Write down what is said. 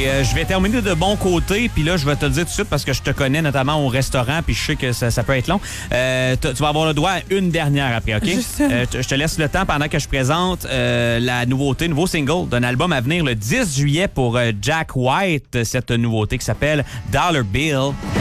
je vais terminer de bon côté, puis là, je vais te le dire tout de suite parce que je te connais notamment au restaurant, puis je sais que ça peut être long. Tu vas avoir le droit à une dernière après, OK? Je te laisse le temps pendant que je présente la nouveauté, nouveau single d'un album à venir le 10 juillet pour Jack White, cette nouveauté qui s'appelle Dollar Bill.